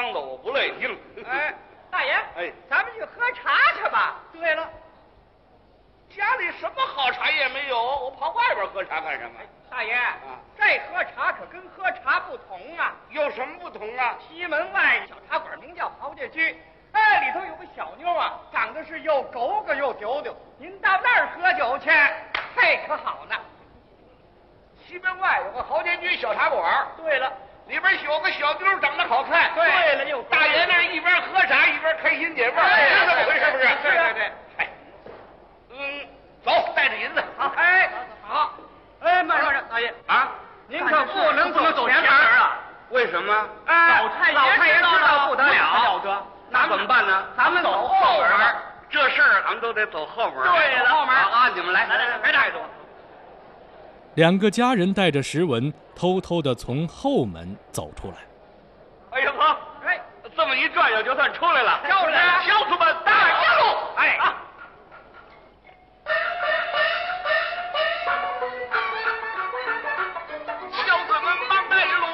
的，我不乐意听。 哎，大爷， 哎， 咱们去喝茶去吧。对了， 家里什么好茶也没有，我跑外边喝茶干什么？ 大爷，这喝茶可跟喝茶不同啊。 有什么不同啊？ 西门外小茶馆名叫豪杰居，哎，里头有个小妞啊，长得是又狗狗又丢丢。您到那儿喝酒去，嘿，可好呢。 西门外有个豪杰居小茶馆。 对了， 里边有个小妞长得好看。 对了，又大爷那一边喝茶一边开心解闷，是这么回事不是？ 对对对。 哎，走，带着银子。 好，哎，好。哎，慢着，大爷啊， 您可不能走前门啊！ 为什么？ 老太爷知道不得了， 那怎么办呢？ 咱们走后门。 这事儿咱们都得走后门。 对了，后门啊，你们来， 别带走。 两个家人带着石文偷偷地从后门走出来。 哎呀呵，哎，这么一转悠就算出来了。 就是。